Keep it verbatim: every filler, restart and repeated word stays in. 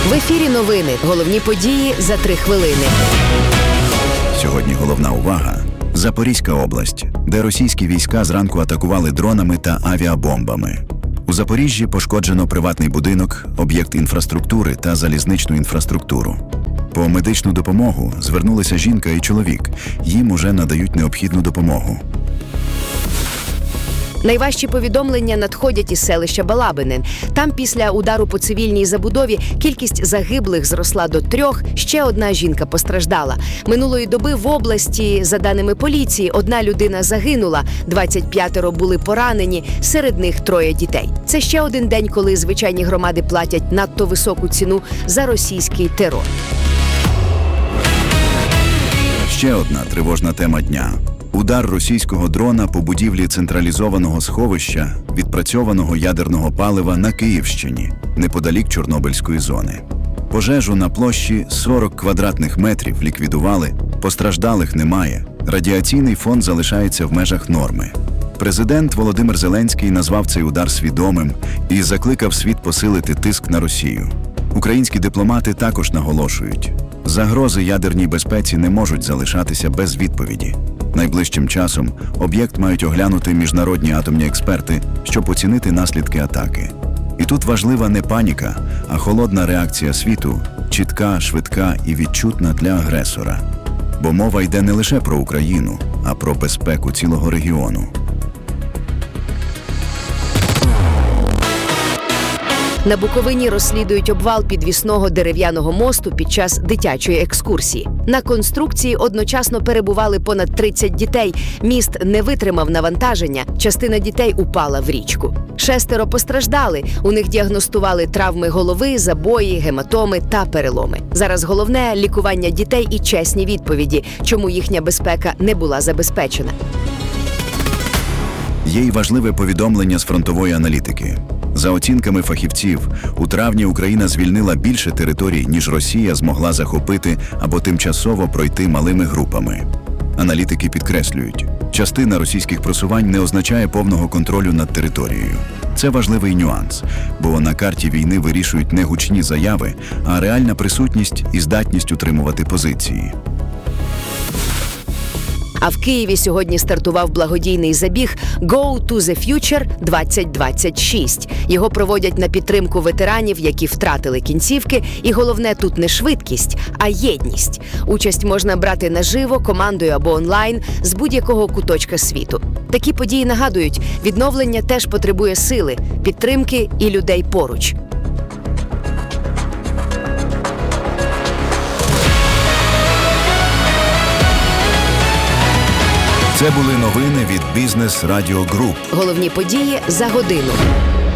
В ефірі новини. Головні події за три хвилини. Сьогодні головна увага – Запорізька область, де російські війська зранку атакували дронами та авіабомбами. У Запоріжжі пошкоджено приватний будинок, об'єкт інфраструктури та залізничну інфраструктуру. По медичну допомогу звернулися жінка і чоловік. Їм уже надають необхідну допомогу. Найважчі повідомлення надходять із селища Балабине. Там після удару по цивільній забудові кількість загиблих зросла до трьох, ще одна жінка постраждала. Минулої доби в області, за даними поліції, одна людина загинула, двадцять п'ятеро були поранені, серед них троє дітей. Це ще один день, коли звичайні громади платять надто високу ціну за російський терор. Ще одна тривожна тема дня. Удар російського дрона по будівлі централізованого сховища відпрацьованого ядерного палива на Київщині, неподалік Чорнобильської зони. Пожежу на площі сорок квадратних метрів ліквідували, постраждалих немає, радіаційний фон залишається в межах норми. Президент Володимир Зеленський назвав цей удар свідомим і закликав світ посилити тиск на Росію. Українські дипломати також наголошують, загрози ядерній безпеці не можуть залишатися без відповіді. Найближчим часом об'єкт мають оглянути міжнародні атомні експерти, щоб оцінити наслідки атаки. І тут важлива не паніка, а холодна реакція світу, чітка, швидка і відчутна для агресора. Бо мова йде не лише про Україну, а про безпеку цілого регіону. На Буковині розслідують обвал підвісного дерев'яного мосту під час дитячої екскурсії. На конструкції одночасно перебували понад тридцять дітей. Міст не витримав навантаження, частина дітей упала в річку. Шестеро постраждали, у них діагностували травми голови, забої, гематоми та переломи. Зараз головне – лікування дітей і чесні відповіді, чому їхня безпека не була забезпечена. Є й важливе повідомлення з фронтової аналітики. За оцінками фахівців, у травні Україна звільнила більше територій, ніж Росія змогла захопити або тимчасово пройти малими групами. Аналітики підкреслюють, частина російських просувань не означає повного контролю над територією. Це важливий нюанс, бо на карті війни вирішують не гучні заяви, а реальна присутність і здатність утримувати позиції. А в Києві сьогодні стартував благодійний забіг «Go to the Future двадцять двадцять шість». Його проводять на підтримку ветеранів, які втратили кінцівки. І головне тут не швидкість, а єдність. Участь можна брати наживо, командою або онлайн, з будь-якого куточка світу. Такі події нагадують, відновлення теж потребує сили, підтримки і людей поруч. Це були новини від Бізнес Радіо Груп. Головні події за годину.